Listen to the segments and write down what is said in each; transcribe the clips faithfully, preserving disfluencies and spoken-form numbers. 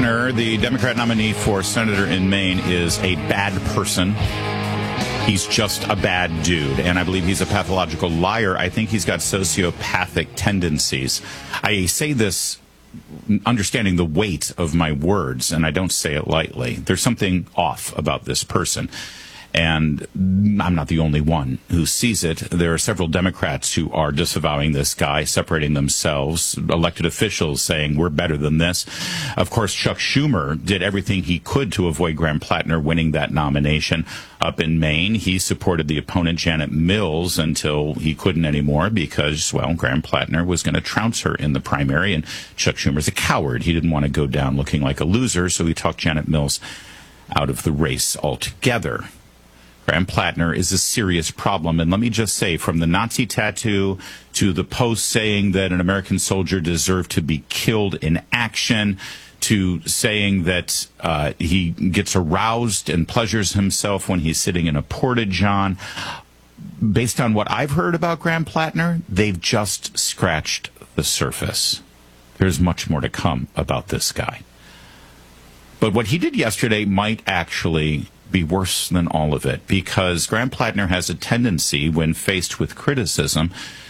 Plattner, the Democrat nominee for senator in Maine, is a bad person. He's just a bad dude, and I believe he's a pathological liar. I think he's got sociopathic tendencies. I say this understanding the weight of my words, and I don't say it lightly. There's something off about this person. And I'm not the only one who sees it. There are several Democrats who are disavowing this guy, separating themselves, elected officials saying we're better than this. Of course, Chuck Schumer did everything he could to avoid Graham Plattner winning that nomination up in Maine. He supported the opponent, Janet Mills, until he couldn't anymore because, well, Graham Plattner was going to trounce her in the primary, and Chuck Schumer's a coward. He didn't want to go down looking like a loser, so he talked Janet Mills out of the race altogether. Graham Plattner is a serious problem. And let me just say, from the Nazi tattoo to the post saying that an American soldier deserved to be killed in action, to saying that uh, he gets aroused and pleasures himself when he's sitting in a porta-john, based on what I've heard about Graham Plattner, they've just scratched the surface. There's much more to come about this guy. But what he did yesterday might actually be worse than all of it, because Graham Plattner has a tendency, when faced with criticism,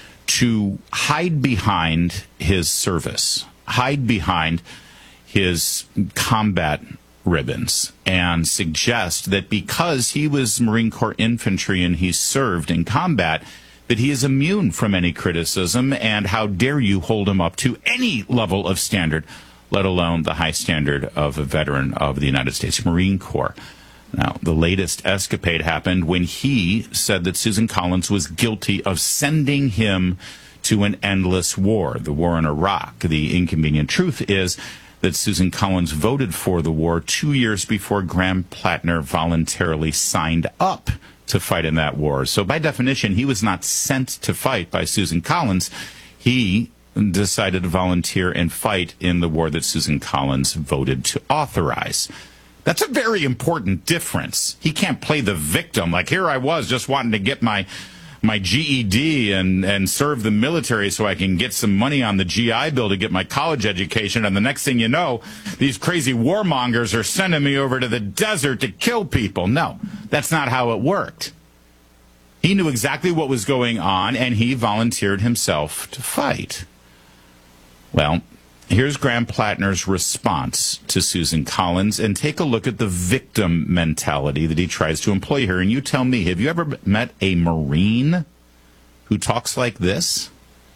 to hide behind his service, hide behind his combat ribbons, and suggest that because he was Marine Corps infantry and he served in combat, that he is immune from any criticism, and how dare you hold him up to any level of standard, let alone the high standard of a veteran of the United States Marine Corps. Now, the latest escapade happened when he said that Susan Collins was guilty of sending him to an endless war, the war in Iraq. The inconvenient truth is that Susan Collins voted for the war two years before Graham Plattner voluntarily signed up to fight in that war. So by definition, he was not sent to fight by Susan Collins. He decided to volunteer and fight in the war that Susan Collins voted to authorize. That's a very important difference. He can't play the victim, like, here I was just wanting to get my my G E D and, and serve the military so I can get some money on the G I Bill to get my college education, and the next thing you know, these crazy warmongers are sending me over to the desert to kill people. No, that's not how it worked. He knew exactly what was going on, and he volunteered himself to fight. Well, here's Graham Plattner's response to Susan Collins, and take a look at the victim mentality that he tries to employ here. And you tell me, have you ever met a Marine who talks like this?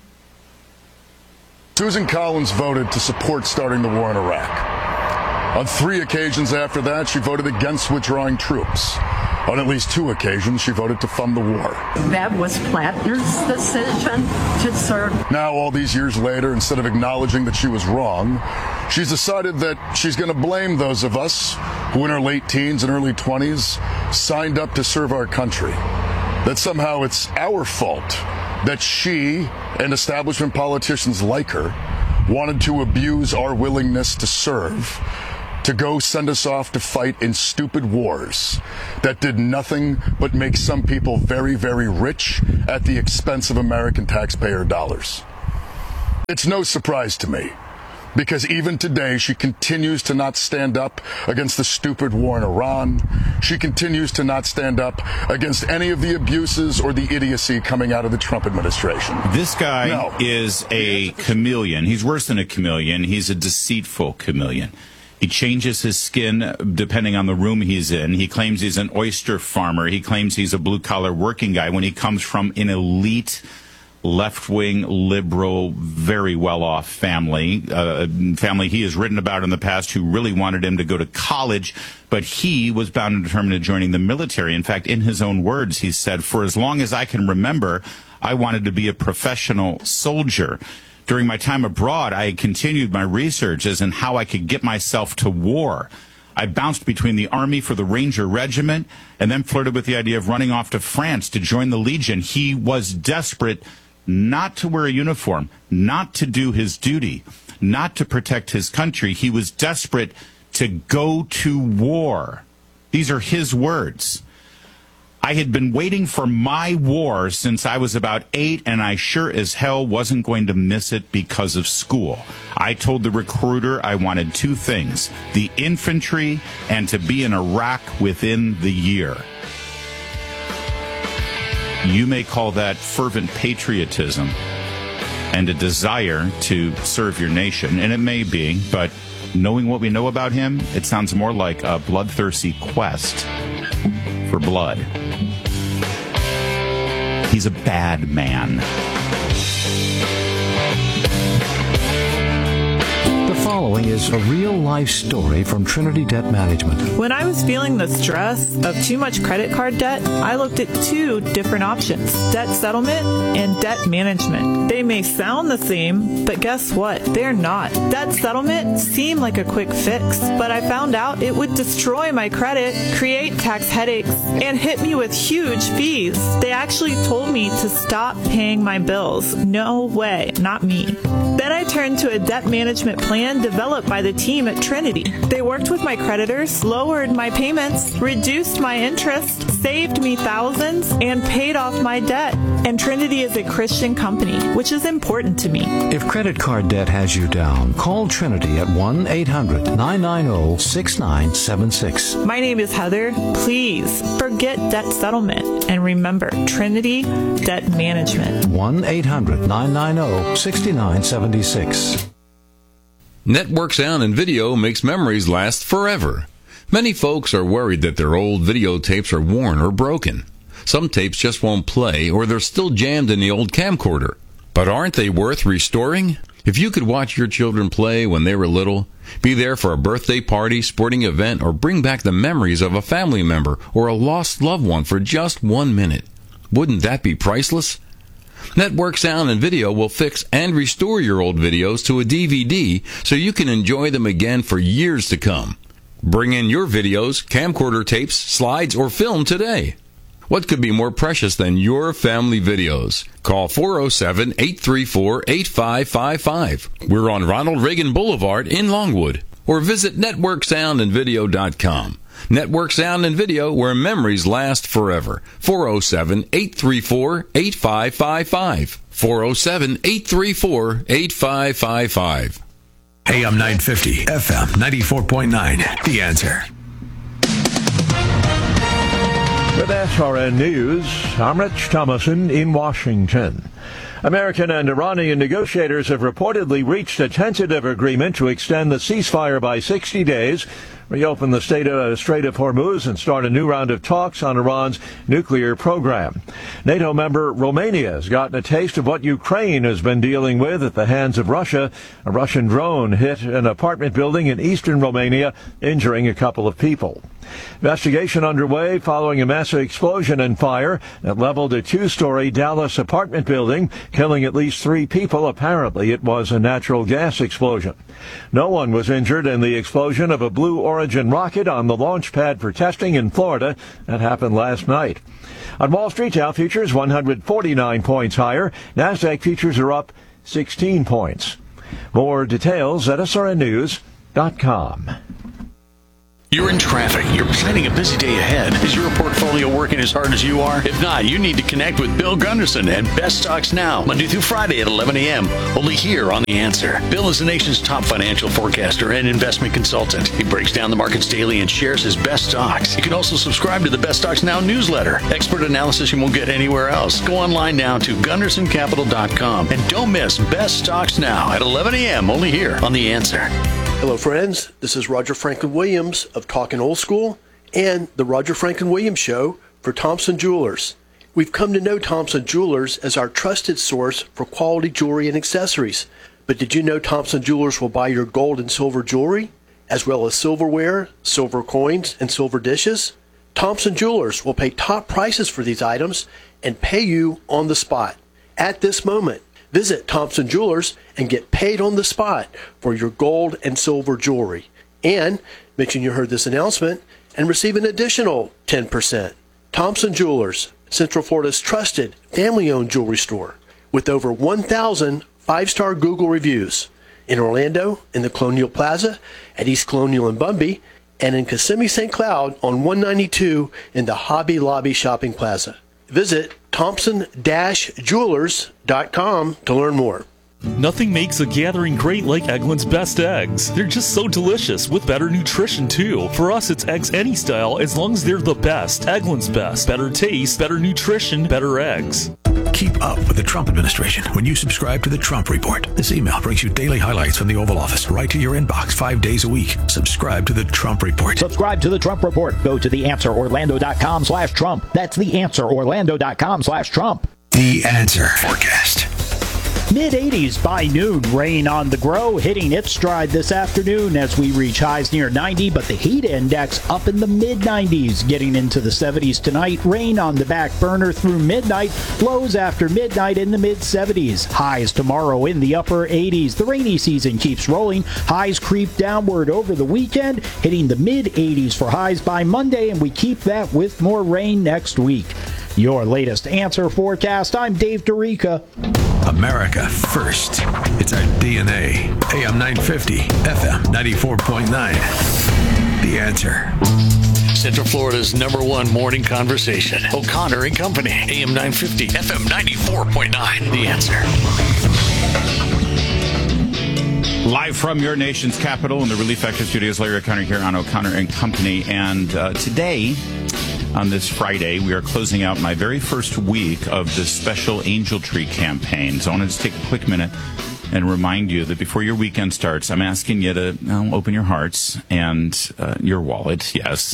Susan Collins voted to support starting the war in Iraq. On three occasions after that, she voted against withdrawing troops. On at least two occasions, she voted to fund the war. That was Plattner's decision to serve. Now, all these years later, instead of acknowledging that she was wrong, she's decided that she's going to blame those of us who in our late teens and early twenties signed up to serve our country. That somehow it's our fault that she and establishment politicians like her wanted to abuse our willingness to serve, to go send us off to fight in stupid wars that did nothing but make some people very, very rich at the expense of American taxpayer dollars. It's no surprise to me, because even today she continues to not stand up against the stupid war in Iran. She continues to not stand up against any of the abuses or the idiocy coming out of the Trump administration. This guy No. is a chameleon. He's worse than a chameleon. He's a deceitful chameleon. He changes his skin depending on the room he's in. He claims he's an oyster farmer. He claims he's a blue-collar working guy when he comes from an elite, left-wing, liberal, very well-off family, uh, family he has written about in the past who really wanted him to go to college, but he was bound and determined to joining the military. In fact, in his own words, he said, "For as long as I can remember, I wanted to be a professional soldier. During my time abroad, I continued my research as in how I could get myself to war. I bounced between the Army for the Ranger Regiment and then flirted with the idea of running off to France to join the Legion." He was desperate not to wear a uniform, not to do his duty, not to protect his country. He was desperate to go to war. These are his words. I had been waiting for my war since I was about eight, and I sure as hell wasn't going to miss it because of school. I told the recruiter I wanted two things, the infantry and to be in Iraq within the year. You may call that fervent patriotism and a desire to serve your nation, and it may be, but knowing what we know about him, it sounds more like a bloodthirsty quest for blood. He's a bad man. The following is a real-life story from Trinity Debt Management. When I was feeling the stress of too much credit card debt, I looked at two different options, debt settlement and debt management. They may sound the same, but guess what? They're not. Debt settlement seemed like a quick fix, but I found out it would destroy my credit, create tax headaches, and hit me with huge fees. They actually told me to stop paying my bills. No way, not me. Then I turned to a debt management plan developed by the team at Trinity. They worked with my creditors, lowered my payments, reduced my interest, saved me thousands, and paid off my debt. And Trinity is a Christian company, which is important to me. If credit card debt has you down, call Trinity at one eight hundred nine nine zero six nine seven six. My name is Heather. Please forget debt settlement and remember Trinity Debt Management. one eight hundred nine nine zero six nine seven six. Network Sound and Video makes memories last forever. Many folks are worried that their old videotapes are worn or broken. Some tapes just won't play, or they're still jammed in the old camcorder. But aren't they worth restoring? If you could watch your children play when they were little, be there for a birthday party, sporting event, or bring back the memories of a family member or a lost loved one for just one minute, wouldn't that be priceless? Network Sound and Video will fix and restore your old videos to a D V D so you can enjoy them again for years to come. Bring in your videos, camcorder tapes, slides, or film today. What could be more precious than your family videos? Call four oh seven, eight three four, eight five five five. We're on Ronald Reagan Boulevard in Longwood. Or visit network sound and video dot com. Network Sound and Video, where memories last forever. four oh seven, eight three four, eight five five five. four oh seven, eight three four, eight five five five. A M nine fifty, F M ninety-four point nine. The Answer. With S R N News, I'm Rich Thomason in Washington. American and Iranian negotiators have reportedly reached a tentative agreement to extend the ceasefire by sixty days, reopen the Strait of, Strait of Hormuz, and start a new round of talks on Iran's nuclear program. NATO member Romania has gotten a taste of what Ukraine has been dealing with at the hands of Russia. A Russian drone hit an apartment building in eastern Romania, injuring a couple of people. Investigation underway following a massive explosion and fire that leveled a two-story Dallas apartment building, killing at least three people. Apparently, it was a natural gas explosion. No one was injured in the explosion of a Blue Origin rocket on the launch pad for testing in Florida. That happened last night. On Wall Street, Dow futures one hundred forty-nine points higher. NASDAQ futures are up sixteen points. More details at S R N news dot com. You're in traffic. You're planning a busy day ahead. Is your portfolio working as hard as you are? If not, you need to connect with Bill Gunderson at Best Stocks Now, Monday through Friday at eleven a.m., only here on The Answer. Bill is the nation's top financial forecaster and investment consultant. He breaks down the markets daily and shares his best stocks. You can also subscribe to the Best Stocks Now newsletter. Expert analysis you won't get anywhere else. Go online now to gunderson capital dot com and don't miss Best Stocks Now at eleven a.m., only here on The Answer. Hello, friends. This is Roger Franklin Williams of Talkin' Old School and the Roger Franklin Williams Show for Thompson Jewelers. We've come to know Thompson Jewelers as our trusted source for quality jewelry and accessories. But did you know Thompson Jewelers will buy your gold and silver jewelry, as well as silverware, silver coins, and silver dishes? Thompson Jewelers will pay top prices for these items and pay you on the spot. At this moment, visit Thompson Jewelers and get paid on the spot for your gold and silver jewelry. And mention you heard this announcement and receive an additional ten percent. Thompson Jewelers, Central Florida's trusted family-owned jewelry store with over one thousand five-star Google reviews. In Orlando, in the Colonial Plaza, at East Colonial and Bumby, and in Kissimmee Saint Cloud on one ninety-two in the Hobby Lobby Shopping Plaza. Visit Thompson Jewelers dot com to learn more. Nothing makes a gathering great like Eggland's Best Eggs. They're just so delicious with better nutrition too. For us, it's eggs any style as long as they're the best. Eggland's Best. Better taste, better nutrition, better eggs. Keep up with the Trump administration when you subscribe to the Trump Report. This email brings you daily highlights from the Oval Office right to your inbox five days a week. Subscribe to the Trump Report. Subscribe to the Trump Report. Go to the answer orlando dot com slash Trump. That's the answer orlando dot com slash Trump. The Answer Forecast. mid eighties by noon. Rain on the grow, hitting its stride this afternoon as we reach highs near ninety, but the heat index up in the mid nineties. Getting into the seventies tonight. Rain on the back burner through midnight. Lows after midnight in the mid seventies. Highs tomorrow in the upper eighties. The rainy season keeps rolling. Highs creep downward over the weekend, hitting the mid eighties for highs by Monday, and we keep that with more rain next week. Your latest Answer forecast. I'm Dave Dorica. America first. It's our D N A. A M nine fifty, F M ninety-four point nine. The Answer. Central Florida's number one morning conversation. O'Connor and Company. A M nine fifty, F M ninety-four point nine. The Answer. Live from your nation's capital in the Relief Factor Studios, Larry O'Connor here on O'Connor and Company. And uh, today, on this Friday, we are closing out my very first week of this special Angel Tree campaign. So I wanted to take a quick minute and remind you that before your weekend starts, I'm asking you to uh, open your hearts and uh, your wallet, yes,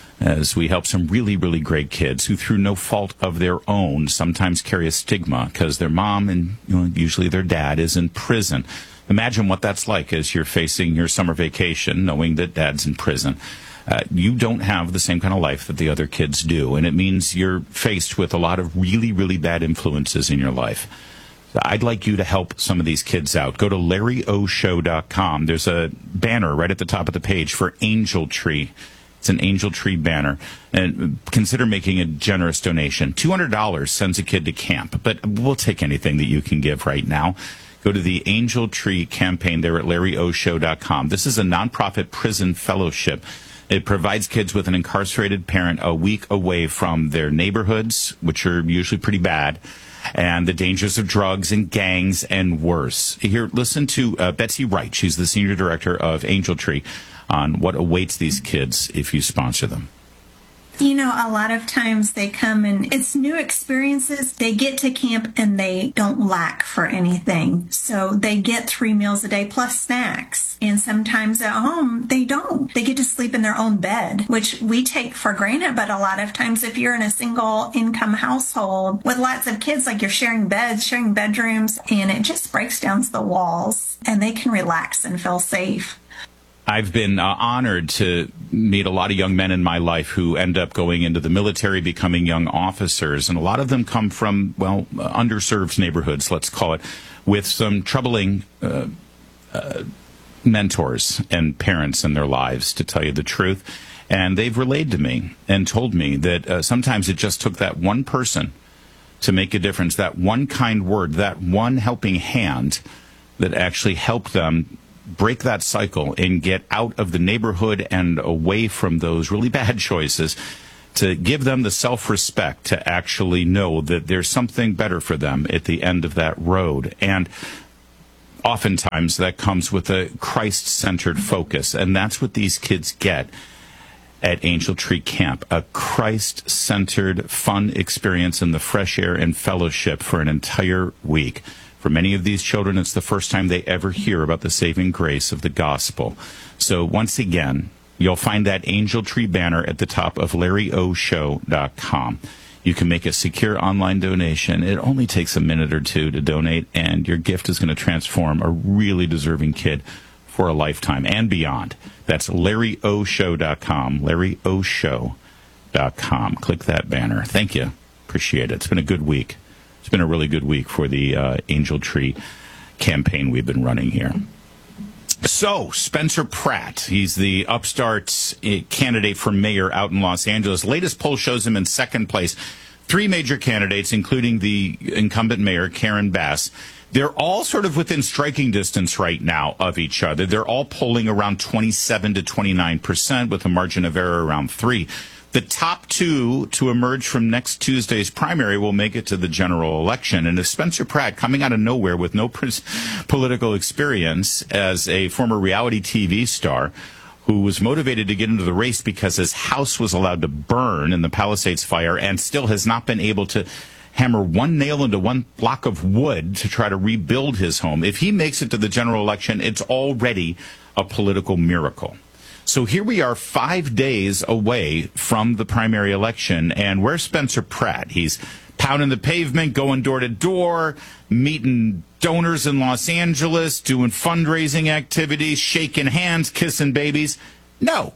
as we help some really, really great kids who, through no fault of their own, sometimes carry a stigma because their mom and you know, usually their dad is in prison. Imagine what that's like as you're facing your summer vacation, knowing that dad's in prison. Uh, you don't have the same kind of life that the other kids do, and it means you're faced with a lot of really, really bad influences in your life. So I'd like you to help some of these kids out. Go to Larry O Show dot com. There's a banner right at the top of the page for Angel Tree. It's an Angel Tree banner. And consider making a generous donation. two hundred dollars sends a kid to camp, but we'll take anything that you can give right now. Go to the Angel Tree campaign there at Larry O Show dot com. This is a nonprofit prison fellowship. It provides kids with an incarcerated parent a week away from their neighborhoods, which are usually pretty bad, and the dangers of drugs and gangs and worse. Here, listen to uh, Betsy Wright. She's the senior director of Angel Tree on what awaits these kids if you sponsor them. You know, a lot of times they come and it's new experiences. They get to camp and they don't lack for anything. So they get three meals a day plus snacks. And sometimes at home, they don't. They get to sleep in their own bed, which we take for granted. But a lot of times if you're in a single income household with lots of kids, like you're sharing beds, sharing bedrooms, and it just breaks down the walls and they can relax and feel safe. I've been uh, honored to meet a lot of young men in my life who end up going into the military, becoming young officers, and a lot of them come from, well, uh, underserved neighborhoods, let's call it, with some troubling uh, uh, mentors and parents in their lives, to tell you the truth. And they've relayed to me and told me that uh, sometimes it just took that one person to make a difference, that one kind word, that one helping hand that actually helped them break that cycle and get out of the neighborhood and away from those really bad choices, to give them the self-respect to actually know that there's something better for them at the end of that road. And oftentimes that comes with a Christ-centered focus, and that's what these kids get at Angel Tree Camp, a Christ-centered, fun experience in the fresh air and fellowship for an entire week. For many of these children, it's the first time they ever hear about the saving grace of the gospel. So once again, you'll find that Angel Tree banner at the top of Larry O Show dot com. You can make a secure online donation. It only takes a minute or two to donate, and your gift is going to transform a really deserving kid for a lifetime and beyond. That's Larry O Show dot com, Larry O Show dot com. Click that banner. Thank you. Appreciate it. It's been a good week. It's been a really good week for the uh, Angel Tree campaign we've been running here. So, Spencer Pratt, he's the upstart candidate for mayor out in Los Angeles. Latest poll shows him in second place. Three major candidates, including the incumbent mayor, Karen Bass. They're all sort of within striking distance right now of each other. They're all polling around twenty-seven to twenty-nine percent with a margin of error around three. The top two to emerge from next Tuesday's primary will make it to the general election. And if Spencer Pratt, coming out of nowhere with no political experience as a former reality T V star, who was motivated to get into the race because his house was allowed to burn in the Palisades fire and still has not been able to hammer one nail into one block of wood to try to rebuild his home. If he makes it to the general election, it's already a political miracle. So here we are five days away from the primary election, and where's Spencer Pratt? He's pounding the pavement, going door to door, meeting donors in Los Angeles, doing fundraising activities, shaking hands, kissing babies. No.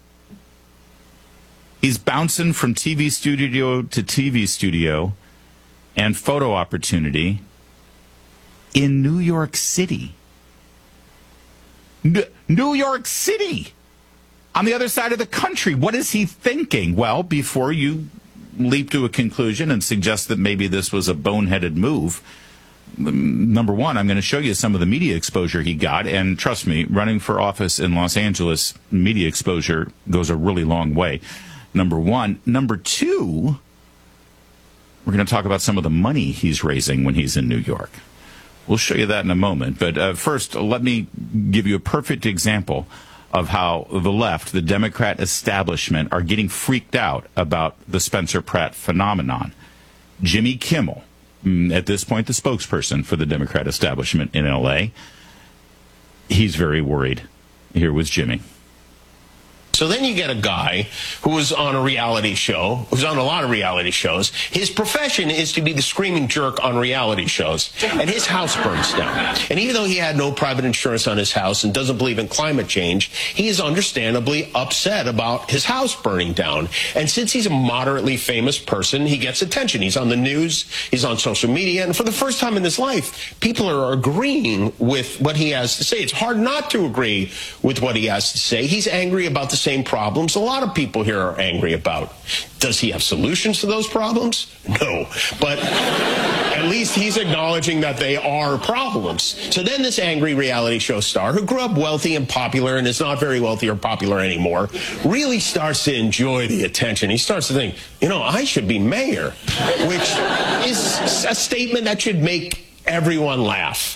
He's bouncing from T V studio to T V studio and photo opportunity in New York City. N- New York City! On the other side of the country. What is he thinking? Well, before you leap to a conclusion and suggest that maybe this was a boneheaded move, number one, I'm going to show you some of the media exposure he got. And trust me, running for office in Los Angeles, media exposure goes a really long way. Number one. Number two, we're going to talk about some of the money he's raising when he's in New York. We'll show you that in a moment. But uh, first, let me give you a perfect example of how the left, the Democrat establishment, are getting freaked out about the Spencer Pratt phenomenon. Jimmy Kimmel, at this point the spokesperson for the Democrat establishment in L A, he's very worried. Here was Jimmy. So then you get a guy who was on a reality show, who's on a lot of reality shows. His profession is to be the screaming jerk on reality shows. And his house burns down. And even though he had no private insurance on his house and doesn't believe in climate change, he is understandably upset about his house burning down. And since he's a moderately famous person, he gets attention. He's on the news, he's on social media, and for the first time in his life, people are agreeing with what he has to say. It's hard not to agree with what he has to say. He's angry about the same problems a lot of people here are angry about. Does he have solutions to those problems? No. But at least he's acknowledging that they are problems. So then this angry reality show star, who grew up wealthy and popular and is not very wealthy or popular anymore, really starts to enjoy the attention. He starts to think, you know, I should be mayor, which is a statement that should make everyone laugh.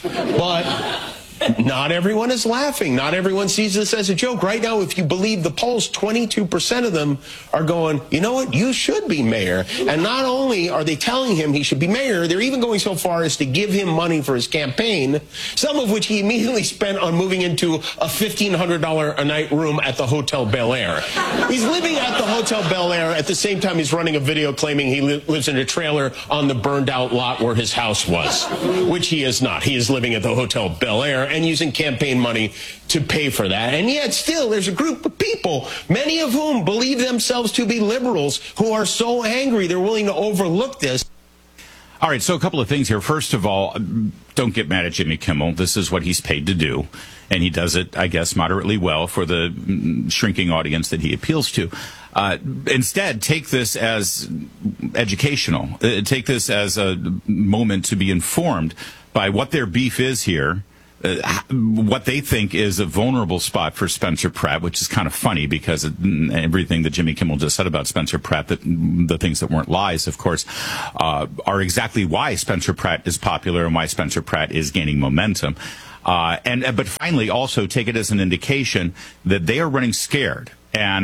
But not everyone is laughing. Not everyone sees this as a joke. Right now, if you believe the polls, twenty-two percent of them are going, you know what, you should be mayor. And not only are they telling him he should be mayor, they're even going so far as to give him money for his campaign, some of which he immediately spent on moving into a fifteen hundred dollars a night room at the Hotel Bel Air. He's living at the Hotel Bel Air at the same time he's running a video claiming he li- lives in a trailer on the burned out lot where his house was, which he is not. He is living at the Hotel Bel Air and using campaign money to pay for that. And yet still there's a group of people, many of whom believe themselves to be liberals, who are so angry they're willing to overlook this. All right, so a couple of things here. First of all, don't get mad at Jimmy Kimmel. This is what he's paid to do, and he does it, I guess, moderately well for the shrinking audience that he appeals to. Uh, instead, take this as educational. Uh, take this as a moment to be informed by what their beef is here. Uh, what they think is a vulnerable spot for Spencer Pratt, which is kind of funny because everything that Jimmy Kimmel just said about Spencer Pratt, that the things that weren't lies, of course, uh, are exactly why Spencer Pratt is popular and why Spencer Pratt is gaining momentum. Uh, and but finally, also take it as an indication that they are running scared,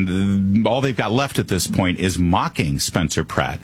and all they've got left at this point is mocking Spencer Pratt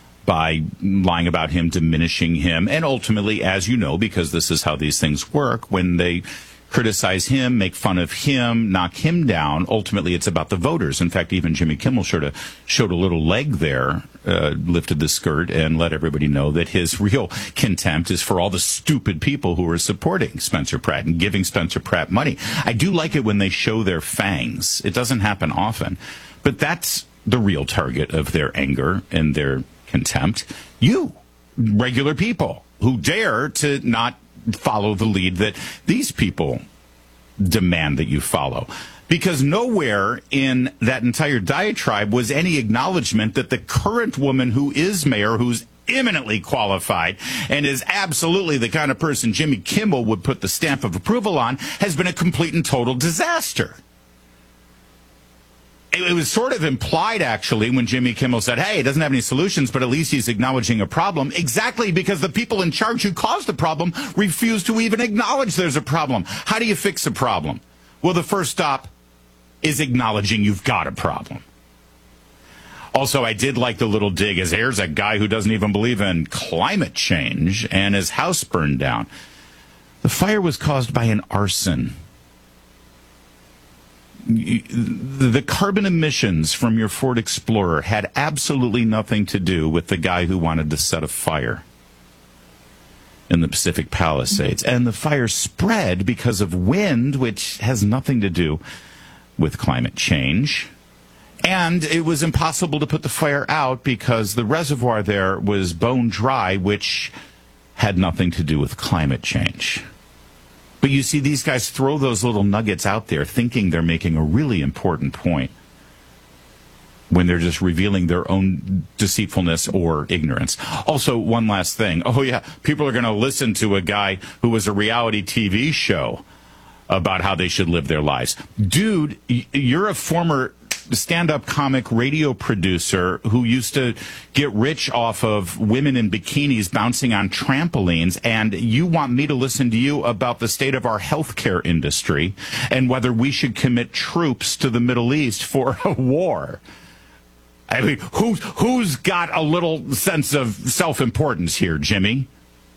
by lying about him, diminishing him, and ultimately, as you know, because this is how these things work, when they criticize him, make fun of him, knock him down, ultimately it's about the voters. In fact, even Jimmy Kimmel showed a, showed a little leg there, uh, lifted the skirt and let everybody know that his real contempt is for all the stupid people who are supporting Spencer Pratt and giving Spencer Pratt money. I do like it when they show their fangs. It doesn't happen often, but that's the real target of their anger and their contempt. You, regular people who dare to not follow the lead that these people demand that you follow. Because nowhere in that entire diatribe was any acknowledgement that the current woman who is mayor, who's eminently qualified and is absolutely the kind of person Jimmy Kimmel would put the stamp of approval on, has been a complete and total disaster. It was sort of implied, actually, when Jimmy Kimmel said, hey, he doesn't have any solutions, but at least he's acknowledging a problem. Exactly, because the people in charge who caused the problem refuse to even acknowledge there's a problem. How do you fix a problem? Well, the first stop is acknowledging you've got a problem. Also, I did like the little dig, as here's a guy who doesn't even believe in climate change, and his house burned down. The fire was caused by an arson. The carbon emissions from your Ford Explorer had absolutely nothing to do with the guy who wanted to set a fire in the Pacific Palisades. And the fire spread because of wind, which has nothing to do with climate change. And it was impossible to put the fire out because the reservoir there was bone dry, which had nothing to do with climate change. But you see, these guys throw those little nuggets out there thinking they're making a really important point when they're just revealing their own deceitfulness or ignorance. Also, one last thing. Oh, yeah, people are going to listen to a guy who was a reality T V show about how they should live their lives. Dude, you're a former stand-up comic radio producer who used to get rich off of women in bikinis bouncing on trampolines, and you want me to listen to you about the state of our healthcare industry and whether we should commit troops to the Middle East for a war. I mean, who's, who's got a little sense of self-importance here, Jimmy?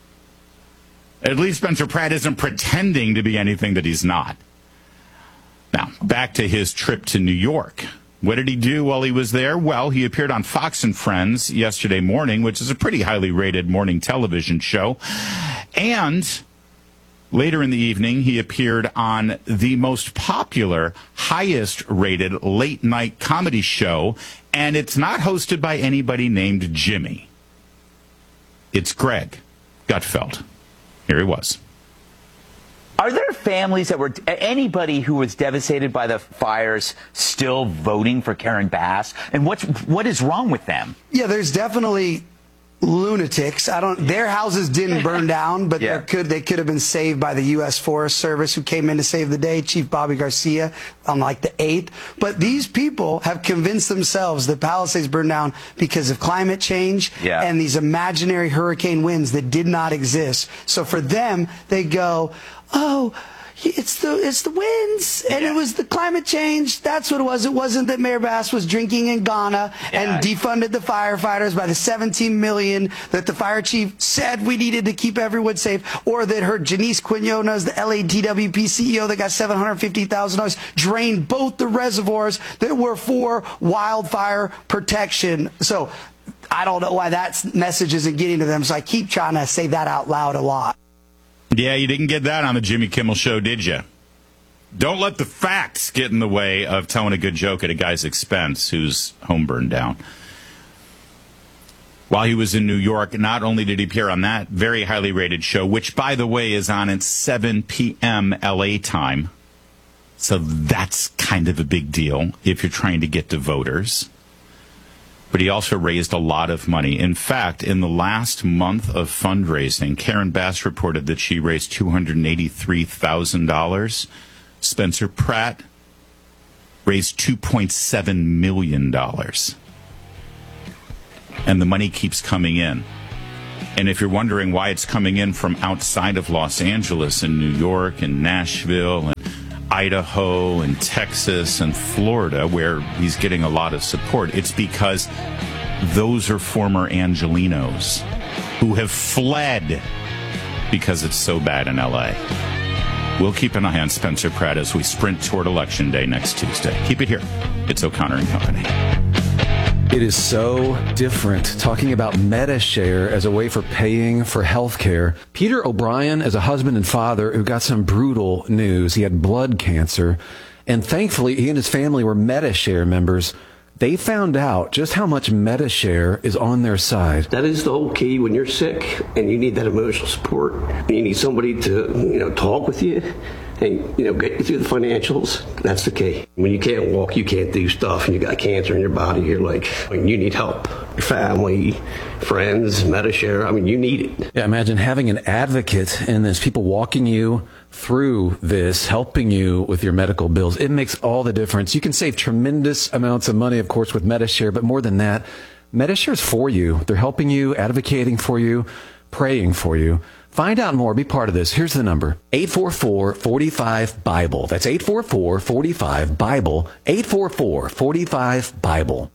At least Spencer Pratt isn't pretending to be anything that he's not. Now, back to his trip to New York. What did he do while he was there? Well, he appeared on Fox and Friends yesterday morning, which is a pretty highly rated morning television show. And later in the evening, he appeared on the most popular, highest rated late night comedy show. And it's not hosted by anybody named Jimmy. It's Greg Gutfeld. Here he was. Are there families that were, anybody who was devastated by the fires still voting for Karen Bass? And what's, what is wrong with them? Yeah, there's definitely lunatics. I don't, their houses didn't burn down, but yeah. there could, they could have been saved by the U S Forest Service, who came in to save the day, Chief Bobby Garcia, on like the eighth. But these people have convinced themselves that Palisades burned down because of climate change yeah. and these imaginary hurricane winds that did not exist. So for them, they go, oh, it's the it's the winds, and yeah. it was the climate change. That's what it was. It wasn't that Mayor Bass was drinking in Ghana yeah. and defunded the firefighters by the seventeen million dollars that the fire chief said we needed to keep everyone safe, or that her Janice Quinones, the L A D W P C E O that got seven hundred fifty thousand dollars, drained both the reservoirs that were for wildfire protection. So I don't know why that message isn't getting to them, so I keep trying to say that out loud a lot. Yeah, you didn't get that on the Jimmy Kimmel Show, did you? Don't let the facts get in the way of telling a good joke at a guy's expense whose home burned down. While he was in New York, not only did he appear on that very highly rated show, which, by the way, is on at seven p.m. L A time. So that's kind of a big deal if you're trying to get to voters. But he also raised a lot of money. In fact, in the last month of fundraising, Karen Bass reported that she raised two hundred eighty-three thousand dollars. Spencer Pratt raised two point seven million dollars. And the money keeps coming in. And if you're wondering why it's coming in from outside of Los Angeles and New York and Nashville and Idaho and Texas and Florida, where he's getting a lot of support, it's because those are former Angelinos who have fled because it's so bad in L A. We'll keep an eye on Spencer Pratt as we sprint toward Election Day next Tuesday. Keep it here. It's O'Connor and Company. It is so different talking about MediShare as a way for paying for health care. Peter O'Brien is a husband and father who got some brutal news. He had blood cancer, and thankfully he and his family were MediShare members. They found out just how much MediShare is on their side. That is the whole key when you're sick and you need that emotional support. You need somebody to, you know, talk with you. and, you know, get you through the financials. That's the key. When you can't walk, you can't do stuff, and you got cancer in your body, you're like, you need help. Your family, friends, Medi-Share, I mean, you need it. Yeah, imagine having an advocate in this, people walking you through this, helping you with your medical bills. It makes all the difference. You can save tremendous amounts of money, of course, with Medi-Share, but more than that, Medi-Share is for you. They're helping you, advocating for you, praying for you. Find out more. Be part of this. Here's the number. eight four four, four five, BIBLE. That's eight four four, four five, BIBLE. eight four four, four five, BIBLE.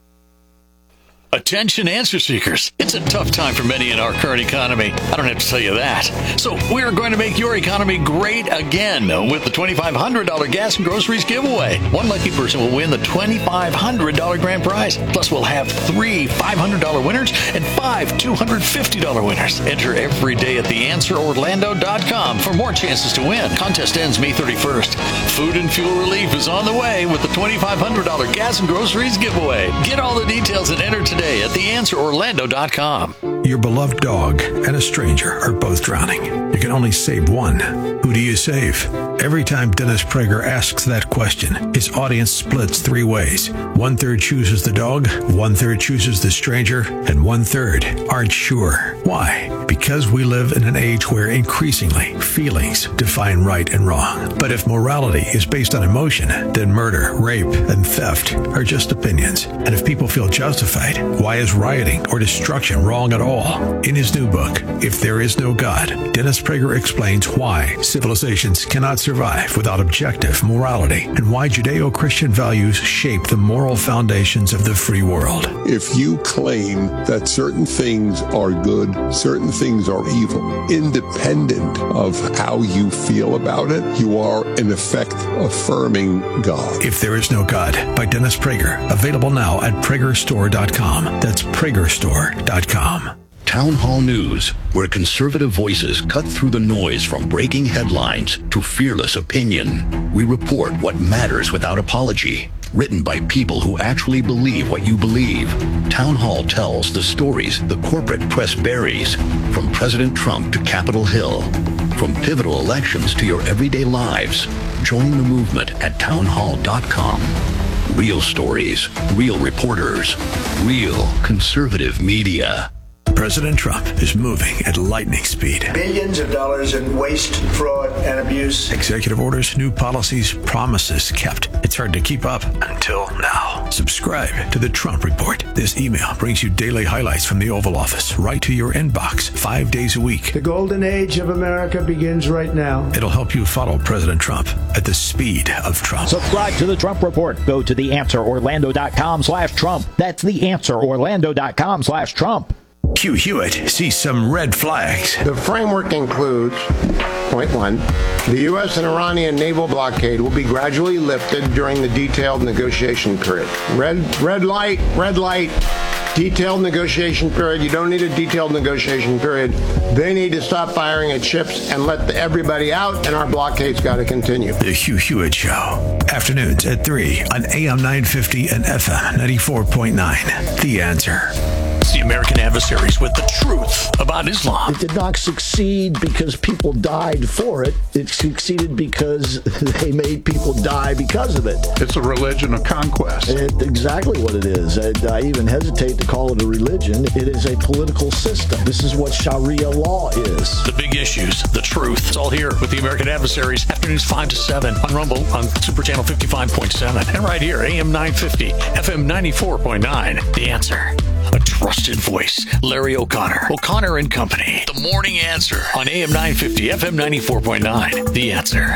Attention answer seekers. It's a tough time for many in our current economy. I don't have to tell you that. So we're going to make your economy great again with the twenty-five hundred dollars gas and groceries giveaway. One lucky person will win the twenty-five hundred dollars grand prize. Plus we'll have three five hundred dollars winners and five two hundred fifty dollars winners. Enter every day at the answer orlando dot com for more chances to win. Contest ends May thirty-first. Food and fuel relief is on the way with the twenty-five hundred dollars gas and groceries giveaway. Get all the details and enter today at the answer orlando dot com. Your beloved dog and a stranger are both drowning. You can only save one. Who do you save? Every time Dennis Prager asks that question, his audience splits three ways. One third chooses the dog, one third chooses the stranger, and one third aren't sure. Why? Because we live in an age where increasingly feelings define right and wrong. But if morality is based on emotion, then murder, rape, and theft are just opinions. And if people feel justified, why is rioting or destruction wrong at all? In his new book, If There Is No God, Dennis Prager explains why civilizations cannot survive without objective morality and why Judeo-Christian values shape the moral foundations of the free world. If you claim that certain things are good, certain things are evil, independent of how you feel about it, you are in effect affirming God. If There Is No God by Dennis Prager, available now at prager store dot com. That's prager store dot com. Town Hall News, where conservative voices cut through the noise from breaking headlines to fearless opinion. We report what matters without apology. Written by people who actually believe what you believe. Town Hall tells the stories the corporate press buries, from President Trump to Capitol Hill, from pivotal elections to your everyday lives. Join the movement at town hall dot com. Real stories, real reporters, real conservative media. President Trump is moving at lightning speed. Billions of dollars in waste, fraud, and abuse. Executive orders, new policies, promises kept. It's hard to keep up until now. Subscribe to the Trump Report. This email brings you daily highlights from the Oval Office right to your inbox, five days a week. The golden age of America begins right now. It'll help you follow President Trump at the speed of Trump. Subscribe to the Trump Report. Go to the answer orlando dot com slash Trump. That's the answer orlando dot com slash Trump. Hugh Hewitt sees some red flags. The framework includes, point one, the U S and Iranian naval blockade will be gradually lifted during the detailed negotiation period. Red, red light, red light, detailed negotiation period. You don't need a detailed negotiation period. They need to stop firing at ships and let the, everybody out, and our blockade's got to continue. The Hugh Hewitt Show. Afternoons at three on A M nine fifty and F M ninety-four point nine. The Answer. The American Adversaries with the truth about Islam. It did not succeed because people died for it. It succeeded because they made people die because of it. It's a religion of conquest. It's exactly what it is. I, I even hesitate to call it a religion. It is a political system. This is what Sharia law is. The big issues, the truth. It's all here with the American Adversaries. Afternoons five to seven on Rumble on Super Channel fifty-five point seven. And right here, A M nine fifty, F M ninety-four point nine. The Answer. A trusted voice, Larry O'Connor. O'Connor and Company. The Morning Answer on A M nine fifty, F M ninety-four point nine. The Answer.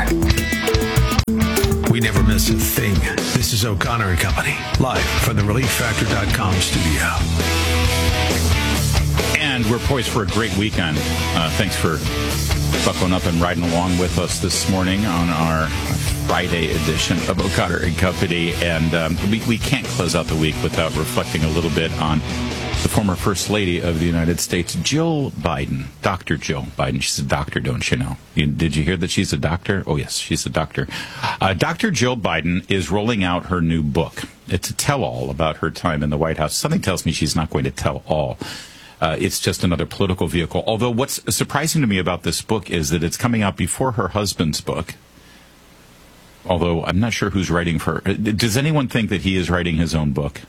We never miss a thing. This is O'Connor and Company, live from the relief factor dot com studio. And we're poised for a great weekend. Uh, thanks for buckling up and riding along with us this morning on our Friday edition of O'Connor and Company. And um, we, we can't close out the week without reflecting a little bit on the former First Lady of the United States, Jill Biden. Doctor Jill Biden. She's a doctor, don't you know? You, did you hear that she's a doctor? Oh, yes, she's a doctor. Uh, Doctor Jill Biden is rolling out her new book. It's a tell-all about her time in the White House. Something tells me she's not going to tell all. Uh, it's just another political vehicle. Although what's surprising to me about this book is that it's coming out before her husband's book, although I'm not sure who's writing for... Does anyone think that he is writing his own book?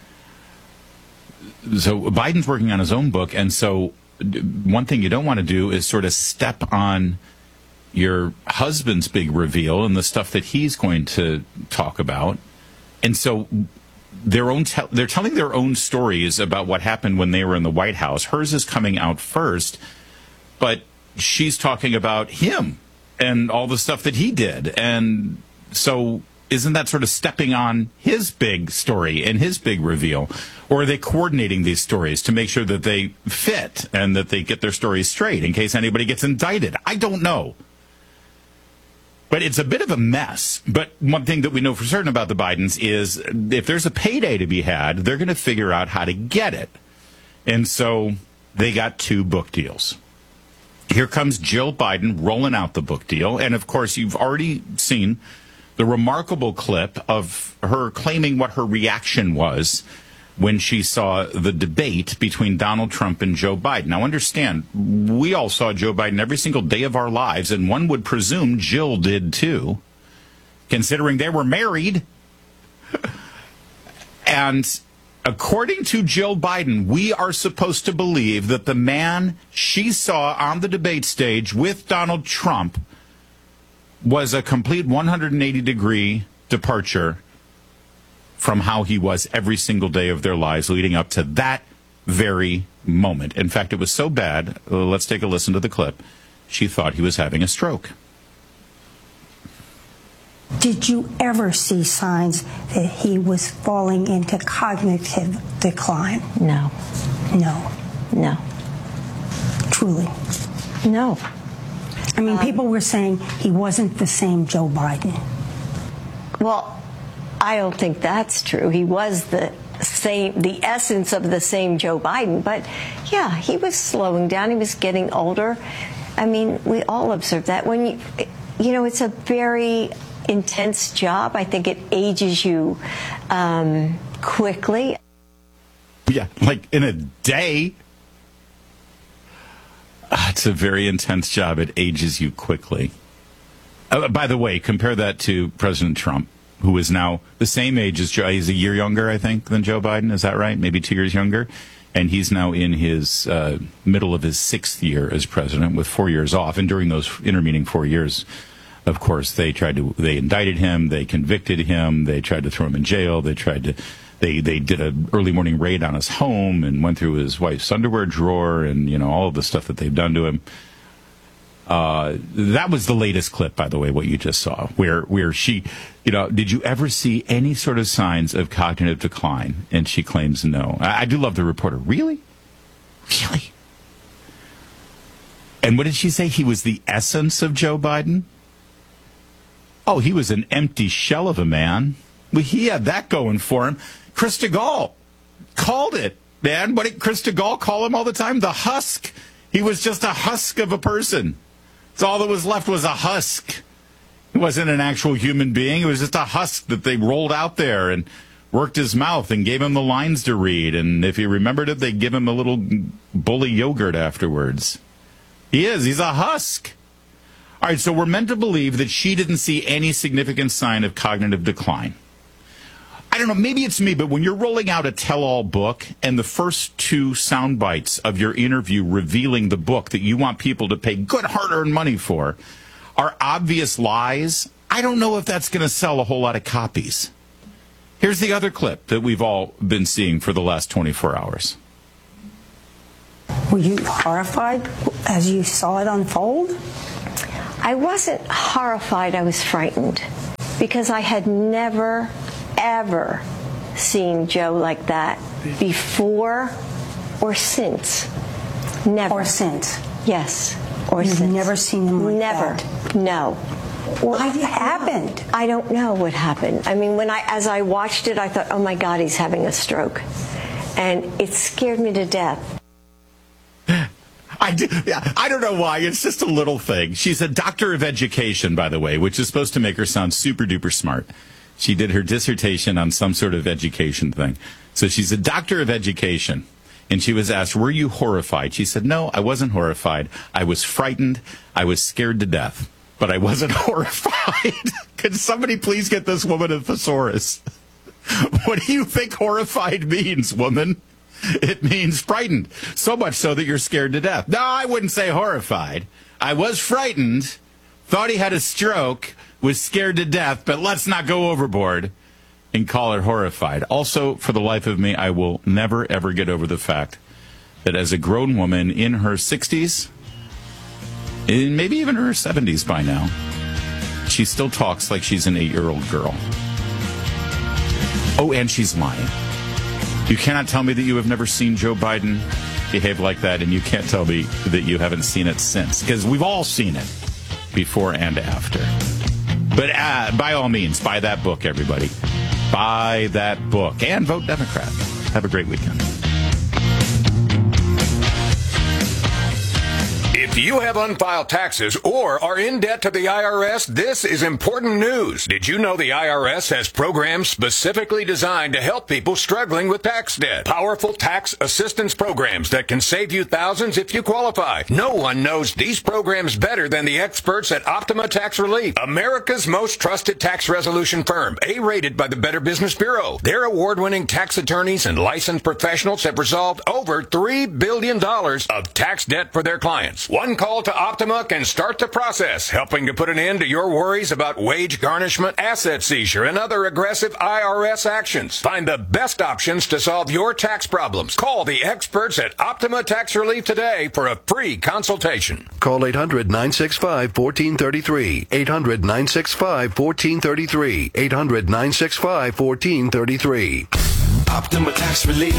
So Biden's working on his own book, and so one thing you don't want to do is sort of step on your husband's big reveal and the stuff that he's going to talk about. And so their own te- they're telling their own stories about what happened when they were in the White House. Hers is coming out first, but she's talking about him and all the stuff that he did. And so isn't that sort of stepping on his big story and his big reveal? Or are they coordinating these stories to make sure that they fit and that they get their stories straight in case anybody gets indicted? I don't know. But it's a bit of a mess. But one thing that we know for certain about the Bidens is if there's a payday to be had, they're going to figure out how to get it. And so they got two book deals. Here comes Jill Biden rolling out the book deal. And, of course, you've already seen the remarkable clip of her claiming what her reaction was when she saw the debate between Donald Trump and Joe Biden. Now, understand, we all saw Joe Biden every single day of our lives, and one would presume Jill did too, considering they were married. And according to Jill Biden, we are supposed to believe that the man she saw on the debate stage with Donald Trump was a complete one hundred eighty degree departure from how he was every single day of their lives leading up to that very moment. In fact, it was so bad, uh, let's take a listen to the clip, she thought he was having a stroke. Did you ever see signs that he was falling into cognitive decline? No. No. No. Truly? No. I mean, Um, people were saying he wasn't the same Joe Biden. Well, I don't think that's true. He was the same, the essence of the same Joe Biden. But, yeah, he was slowing down. He was getting older. I mean, we all observe that. When you, you know, it's a very intense job. I think it ages you um, quickly. Yeah, like in a day. Uh, it's a very intense job. It ages you quickly. Uh, by the way, compare that to President Trump, who is now the same age as Joe. He's a year younger, I think, than Joe Biden. Is that right? Maybe two years younger. And he's now in his uh, middle of his sixth year as president with four years off. And during those intervening four years, of course, they tried to, they indicted him, they convicted him, they tried to throw him in jail, they tried to, they, they did an early morning raid on his home and went through his wife's underwear drawer and, you know, all of the stuff that they've done to him. Uh, that was the latest clip, by the way, what you just saw, where where she, you know, did you ever see any sort of signs of cognitive decline? And she claims no. I, I do love the reporter. Really? Really? And what did she say? He was the essence of Joe Biden? Oh, he was an empty shell of a man. Well, he had that going for him. Chris DeGaulle called it, man. What did Chris DeGaulle call him all the time? The husk. He was just a husk of a person. So all that was left was a husk. He wasn't an actual human being. It was just a husk that they rolled out there and worked his mouth and gave him the lines to read. And if he remembered it, they'd give him a little bully yogurt afterwards. He is. He's a husk. All right, so we're meant to believe that she didn't see any significant sign of cognitive decline. I don't know, maybe it's me, but when you're rolling out a tell-all book and the first two sound bites of your interview revealing the book that you want people to pay good hard-earned money for are obvious lies, I don't know if that's going to sell a whole lot of copies. Here's the other clip that we've all been seeing for the last twenty-four hours. Were you horrified as you saw it unfold? I wasn't horrified. I was frightened because I had never, ever seen Joe like that before or since. Never. Or since? Yes. Or You've since. never seen him like never. that? No. What happened? I don't know what happened. I mean, when I, as I watched it, I thought, oh my God, he's having a stroke. And it scared me to death. I, do, yeah, I don't know why. It's just a little thing. She's a doctor of education, by the way, which is supposed to make her sound super duper smart. She did her dissertation on some sort of education thing. So she's a doctor of education. And she was asked, were you horrified? She said, no, I wasn't horrified. I was frightened. I was scared to death. but I wasn't horrified. Could somebody please get this woman a thesaurus? What do you think horrified means, woman? It means frightened. So much so that you're scared to death. No, I wouldn't say horrified. I was frightened, thought he had a stroke, was scared to death, but let's not go overboard and call it horrified. Also, for the life of me, I will never, ever get over the fact that as a grown woman in her sixties, and maybe even her seventies by now, she still talks like she's an eight-year-old girl. Oh, and she's lying. You cannot tell me that you have never seen Joe Biden behave like that, and you can't tell me that you haven't seen it since, because we've all seen it before and after. But uh, by all means, buy that book, everybody. Buy that book and vote Democrat. Have a great weekend. If you have unfiled taxes or are in debt to the I R S, this is important news. Did you know the I R S has programs specifically designed to help people struggling with tax debt? Powerful tax assistance programs that can save you thousands if you qualify. No one knows these programs better than the experts at Optima Tax Relief, America's most trusted tax resolution firm, A-rated by the Better Business Bureau. Their award-winning tax attorneys and licensed professionals have resolved over three billion dollars of tax debt for their clients. One call to Optima can start the process, helping to put an end to your worries about wage garnishment, asset seizure, and other aggressive I R S actions. Find the best options to solve your tax problems. Call the experts at Optima Tax Relief today for a free consultation. Call eight hundred, nine six five, one four three three. eight hundred, nine six five, one four three three. eight hundred, nine six five, one four three three. Optima Tax Relief.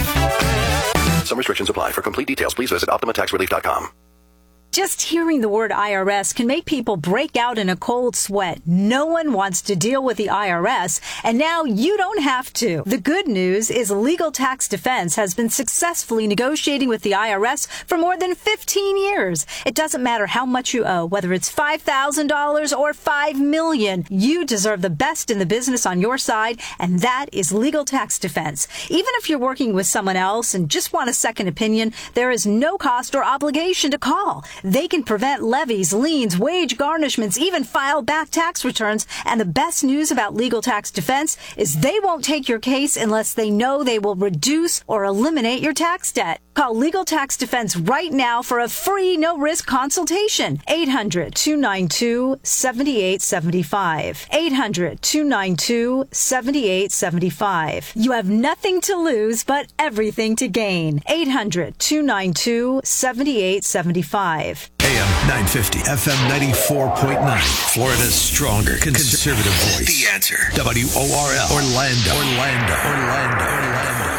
Some restrictions apply. For complete details, please visit optima tax relief dot com. Just hearing the word I R S can make people break out in a cold sweat. No one wants to deal with the I R S, and now you don't have to. The good news is Legal Tax Defense has been successfully negotiating with the I R S for more than fifteen years. It doesn't matter how much you owe, whether it's five thousand dollars or five million dollars. You deserve the best in the business on your side, and that is Legal Tax Defense. Even if you're working with someone else and just want a second opinion, there is no cost or obligation to call. They can prevent levies, liens, wage garnishments, even file back tax returns. And the best news about Legal Tax Defense is they won't take your case unless they know they will reduce or eliminate your tax debt. Call Legal Tax Defense right now for a free, no-risk consultation. eight hundred, two nine two, seven eight seven five. eight hundred, two nine two, seven eight seven five. You have nothing to lose, but everything to gain. eight hundred, two nine two, seven eight seven five. A M nine fifty, F M ninety-four point nine. Florida's stronger conservative voice. The Answer. W O R L. Orlando. Orlando. Orlando. Orlando.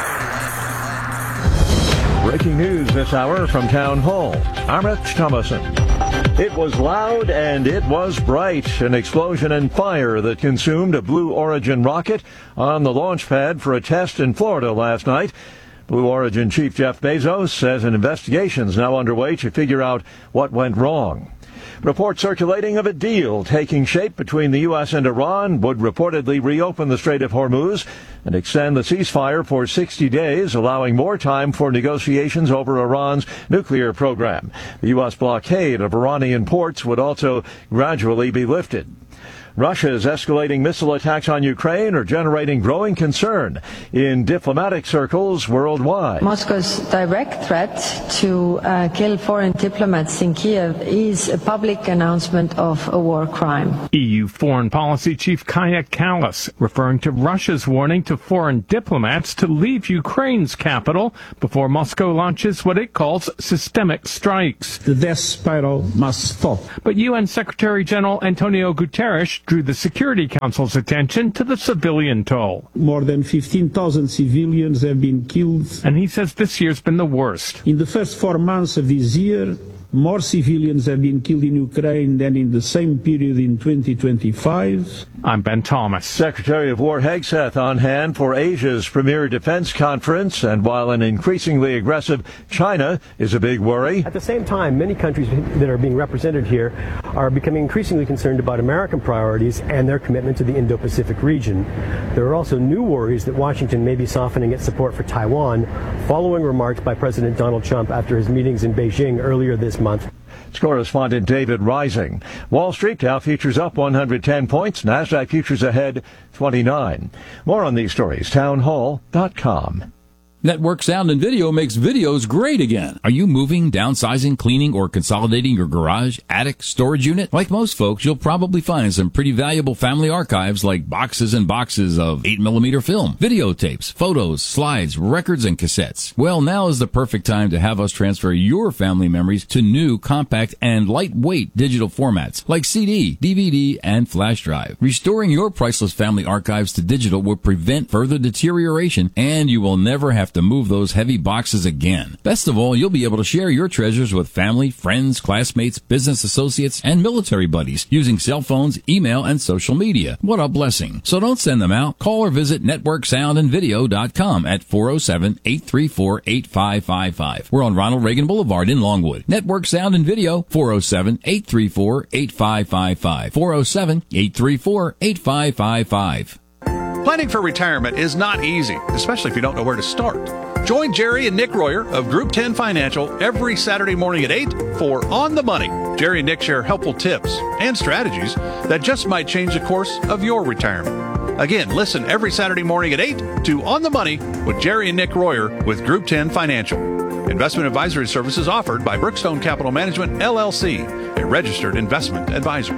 Breaking news this hour from Town Hall. I'm Rich Thomason. It was loud and it was bright. An explosion and fire that consumed a Blue Origin rocket on the launch pad for a test in Florida last night. Blue Origin Chief Jeff Bezos says an investigation is now underway to figure out what went wrong. Reports circulating of a deal taking shape between the U S and Iran would reportedly reopen the Strait of Hormuz and extend the ceasefire for sixty days, allowing more time for negotiations over Iran's nuclear program. The U S blockade of Iranian ports would also gradually be lifted. Russia's escalating missile attacks on Ukraine are generating growing concern in diplomatic circles worldwide. Moscow's direct threat to uh, kill foreign diplomats in Kiev is a public announcement of a war crime. E U Foreign Policy Chief Kaja Kallas referring to Russia's warning to foreign diplomats to leave Ukraine's capital before Moscow launches what it calls systemic strikes. The death spiral must stop. But U N Secretary General Antonio Guterres drew the Security Council's attention to the civilian toll. More than fifteen thousand civilians have been killed. And he says this year's been the worst. In the first four months of this year, more civilians have been killed in Ukraine than in the same period in twenty twenty-five. I'm Ben Thomas. Secretary of War Hegseth on hand for Asia's premier defense conference, and while an increasingly aggressive China is a big worry. At the same time, many countries that are being represented here are becoming increasingly concerned about American priorities and their commitment to the Indo-Pacific region. There are also new worries that Washington may be softening its support for Taiwan, following remarks by President Donald Trump after his meetings in Beijing earlier this month. Correspondent David Rising. Wall Street Dow futures up one hundred ten points. NASDAQ futures ahead twenty-nine. More on these stories, town hall dot com. Network Sound and Video makes videos great again. Are you moving, downsizing, cleaning, or consolidating your garage, attic, storage unit? Like most folks, you'll probably find some pretty valuable family archives like boxes and boxes of eight millimeter film, videotapes, photos, slides, records, and cassettes. Well, now is the perfect time to have us transfer your family memories to new, compact, and lightweight digital formats like C D, D V D, and flash drive. Restoring your priceless family archives to digital will prevent further deterioration, and you will never have to move those heavy boxes again. Best of all, you'll be able to share your treasures with family, friends, classmates, business associates, and military buddies using cell phones, email, and social media. What a blessing. So don't send them out. Call or visit network sound and video dot com at four oh seven, eight three four, eight five five five. We're on Ronald Reagan Boulevard in Longwood. Network Sound and Video, four oh seven, eight three four, eight five five five. four oh seven, eight three four, eight five five five. Planning for retirement is not easy, especially if you don't know where to start. Join Jerry and Nick Royer of Group ten Financial every Saturday morning at eight for On the Money. Jerry and Nick share helpful tips and strategies that just might change the course of your retirement. Again, listen every Saturday morning at eight to On the Money with Jerry and Nick Royer with Group ten Financial. Investment advisory services offered by Brookstone Capital Management, L L C, a registered investment advisor.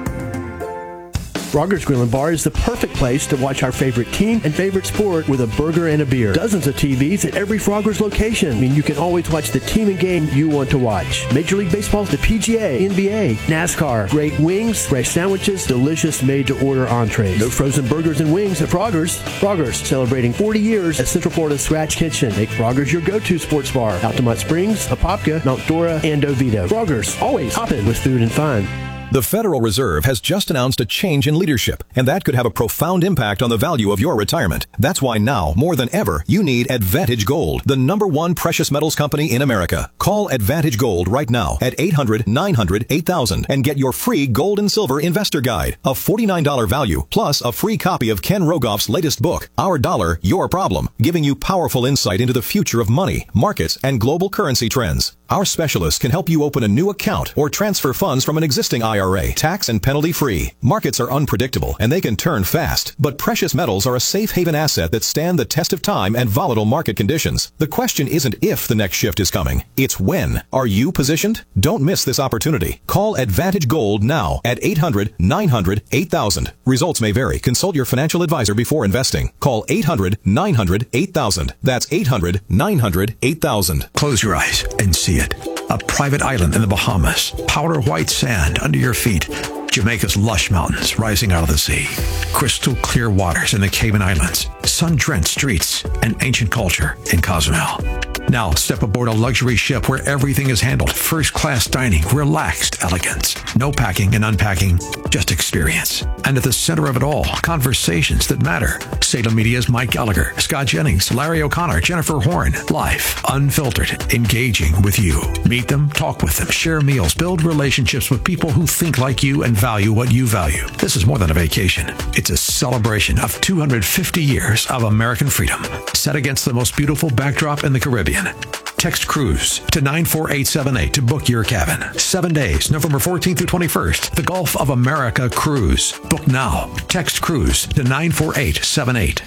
Frogger's Grill and Bar is the perfect place to watch our favorite team and favorite sport with a burger and a beer. Dozens of T Vs at every Frogger's location. I mean, you can always watch the team and game you want to watch. Major League Baseball, the P G A, N B A, NASCAR, great wings, fresh sandwiches, delicious made-to-order entrees. No frozen burgers and wings at Frogger's. Frogger's, celebrating forty years at Central Florida's Scratch Kitchen. Make Frogger's your go-to sports bar. Altamont Springs, Apopka, Mount Dora, and Oviedo. Frogger's, always hopping with food and fun. The Federal Reserve has just announced a change in leadership, and that could have a profound impact on the value of your retirement. That's why now, more than ever, you need Advantage Gold, the number one precious metals company in America. Call Advantage Gold right now at eight hundred, nine hundred, eight thousand and get your free gold and silver investor guide, a forty-nine dollars value, plus a free copy of Ken Rogoff's latest book, Our Dollar, Your Problem, giving you powerful insight into the future of money, markets, and global currency trends. Our specialists can help you open a new account or transfer funds from an existing I R A, tax and penalty free. Markets are unpredictable and they can turn fast, but precious metals are a safe haven asset that stand the test of time and volatile market conditions. The question isn't if the next shift is coming, it's when. Are you positioned? Don't miss this opportunity. Call Advantage Gold now at eight hundred, nine hundred, eight thousand. Results may vary. Consult your financial advisor before investing. Call eight hundred, nine hundred, eight thousand. That's eight hundred, nine hundred, eight thousand. Close your eyes and see it. A private island in the Bahamas, powder white sand under your feet, Jamaica's lush mountains rising out of the sea, crystal clear waters in the Cayman Islands, sun-drenched streets, and ancient culture in Cozumel. Now step aboard a luxury ship where everything is handled first-class dining, relaxed elegance. No packing and unpacking, just experience. And at the center of it all, conversations that matter. Salem Media's Mike Gallagher, Scott Jennings, Larry O'Connor, Jennifer Horn. Life, unfiltered, engaging with you. Meet them, talk with them, share meals, build relationships with people who think like you and value what you value. This is more than a vacation. It's a celebration of two hundred fifty years of American freedom, set against the most beautiful backdrop in the Caribbean. Text Cruise to nine four eight seven eight to book your cabin. Seven days, November fourteenth through twenty-first. The Gulf of America Cruise. Book now. Text Cruise to nine four eight seven eight.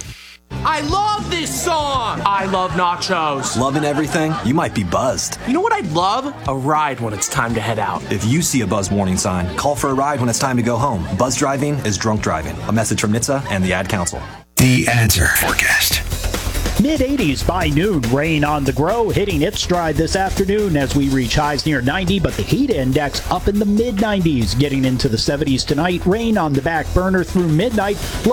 I love this song! I love nachos. Loving everything? You might be buzzed. You know what I'd love? A ride when it's time to head out. If you see a buzz warning sign, call for a ride when it's time to go home. Buzz driving is drunk driving. A message from N H T S A and the Ad Council. The Answer Forecast. mid eighties by noon. Rain on the grow, hitting its stride this afternoon as we reach highs near ninety, but the heat index up in the mid nineties. Getting into the seventies tonight. Rain on the back burner through midnight.